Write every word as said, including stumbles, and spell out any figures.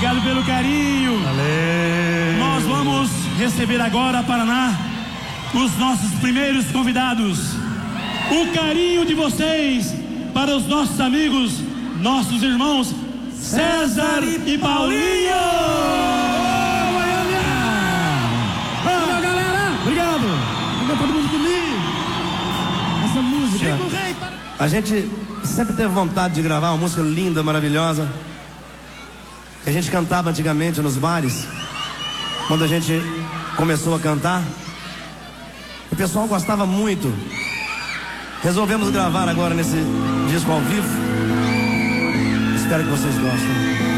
Obrigado pelo carinho. Valeu. Nós vamos receber agora, Paraná, os nossos primeiros convidados. O carinho de vocês para os nossos amigos, nossos irmãos César e Paulinho. Valeu, galera. Obrigado. Obrigado todo mundo comigo. Essa música. Chico Rei. A gente sempre teve vontade de gravar uma música linda, maravilhosa, que a gente cantava antigamente nos bares. Quando a gente começou a cantar, o pessoal gostava muito. Resolvemos gravar agora nesse disco ao vivo. Espero que vocês gostem.